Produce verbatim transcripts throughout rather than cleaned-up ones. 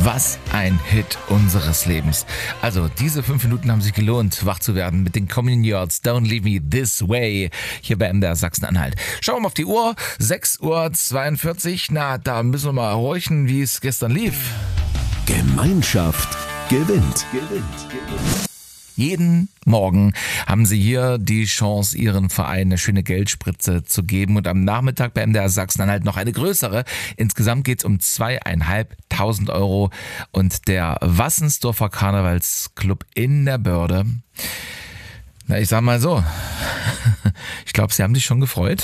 Was ein Hit unseres Lebens. Also diese fünf Minuten haben sich gelohnt, wach zu werden mit den Communion Yards, Don't Leave Me This Way, hier bei M D R Sachsen-Anhalt. Schauen wir mal auf die Uhr, sechs Uhr zweiundvierzig, na, da müssen wir mal horchen, wie es gestern lief. Gemeinschaft gewinnt. Gewinnt, gewinnt. Jeden Morgen haben Sie hier die Chance, Ihren Verein eine schöne Geldspritze zu geben und am Nachmittag bei M D R Sachsen-Anhalt noch eine größere. Insgesamt geht es um zweieinhalbtausend Euro und der Wassensdorfer Karnevalsclub in der Börde. Na, ich sag mal so, ich glaube, Sie haben sich schon gefreut.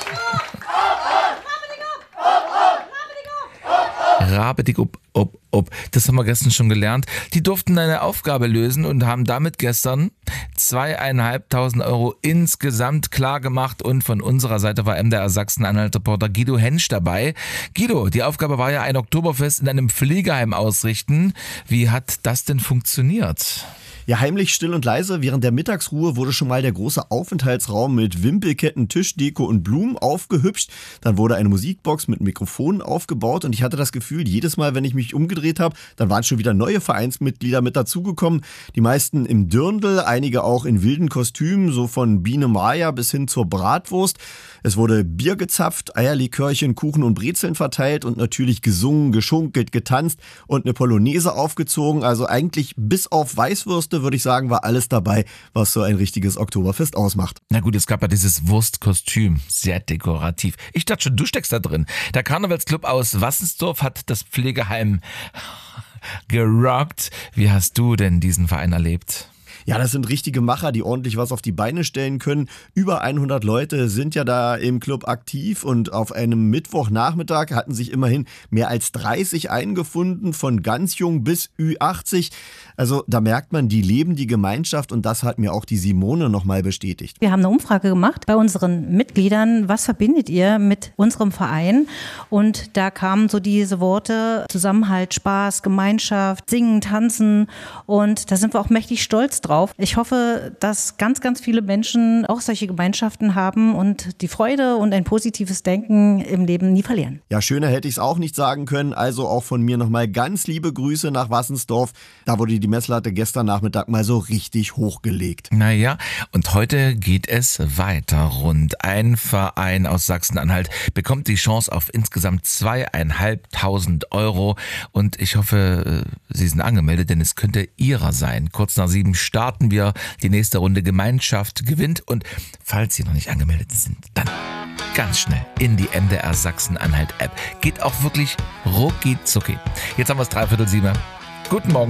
Rabedig ob, ob, ob. Das haben wir gestern schon gelernt. Die durften eine Aufgabe lösen und haben damit gestern zweieinhalbtausend Euro insgesamt klar gemacht. Und von unserer Seite war M D R Sachsen-Anhalt-Reporter Guido Hensch dabei. Guido, die Aufgabe war ja ein Oktoberfest in einem Pflegeheim ausrichten. Wie hat das denn funktioniert? Ja, heimlich, still und leise. Während der Mittagsruhe wurde schon mal der große Aufenthaltsraum mit Wimpelketten, Tischdeko und Blumen aufgehübscht. Dann wurde eine Musikbox mit Mikrofonen aufgebaut und ich hatte das Gefühl, jedes Mal, wenn ich mich umgedreht habe, dann waren schon wieder neue Vereinsmitglieder mit dazugekommen. Die meisten im Dirndl, einige auch in wilden Kostümen, so von Biene Maya bis hin zur Bratwurst. Es wurde Bier gezapft, Eierlikörchen, Kuchen und Brezeln verteilt und natürlich gesungen, geschunkelt, getanzt und eine Polonaise aufgezogen. Also eigentlich bis auf Weißwürste, würde ich sagen, war alles dabei, was so ein richtiges Oktoberfest ausmacht. Na gut, es gab ja dieses Wurstkostüm, sehr dekorativ. Ich dachte schon, du steckst da drin. Der Karnevalsclub aus Wassensdorf hat das Pflegeheim gerockt. Wie hast du denn diesen Verein erlebt? Ja, das sind richtige Macher, die ordentlich was auf die Beine stellen können. Über hundert Leute sind ja da im Club aktiv und auf einem Mittwochnachmittag hatten sich immerhin mehr als dreißig eingefunden, von ganz jung bis Ü achtzig. Also da merkt man, die leben die Gemeinschaft und das hat mir auch die Simone nochmal bestätigt. Wir haben eine Umfrage gemacht bei unseren Mitgliedern. Was verbindet ihr mit unserem Verein? Und da kamen so diese Worte: Zusammenhalt, Spaß, Gemeinschaft, Singen, Tanzen, und da sind wir auch mächtig stolz drauf. Ich hoffe, dass ganz, ganz viele Menschen auch solche Gemeinschaften haben und die Freude und ein positives Denken im Leben nie verlieren. Ja, schöner hätte ich es auch nicht sagen können. Also auch von mir nochmal ganz liebe Grüße nach Wassensdorf. Da wurde die Messlatte gestern Nachmittag mal so richtig hochgelegt. Naja, und heute geht es weiter. Rund ein Verein aus Sachsen-Anhalt bekommt die Chance auf insgesamt zweieinhalbtausend Euro. Und ich hoffe, Sie sind angemeldet, denn es könnte Ihrer sein. Kurz nach sieben starten wir die nächste Runde Gemeinschaft gewinnt. Und falls Sie noch nicht angemeldet sind, dann ganz schnell in die M D R Sachsen-Anhalt App. Geht auch wirklich rucki zucki. Jetzt haben wir es dreiviertel sieben. Guten Morgen.